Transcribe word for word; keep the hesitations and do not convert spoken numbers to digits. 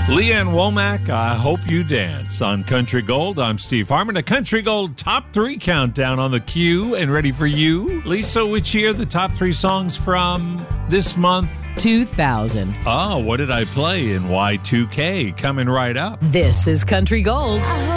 Leanne Womack, I Hope You Dance on Country Gold. I'm Steve Harmon. A Country Gold top three countdown on the queue and ready for you. Lisa, which year the top three songs from this month? two thousand. Oh, what did I play in Y two K? Coming right up. This is Country Gold.